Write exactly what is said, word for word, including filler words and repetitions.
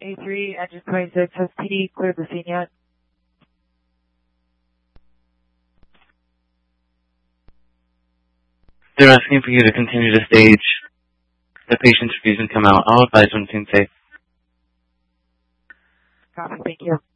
A three, engine twenty-six, has P D cleared the scene yet? They're asking for you to continue to stage the patient's refusing to come out. I'll advise when it's safe. Copy, thank you.